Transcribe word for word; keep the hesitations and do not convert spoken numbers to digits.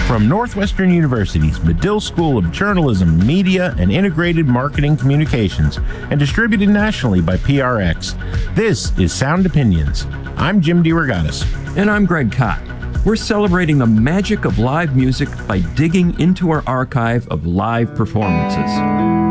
From Northwestern University's Medill School of Journalism, Media, and Integrated Marketing Communications, and distributed nationally by P R X, this is Sound Opinions. I'm Jim DeRogatis. And I'm Greg Kot. We're celebrating the magic of live music by digging into our archive of live performances.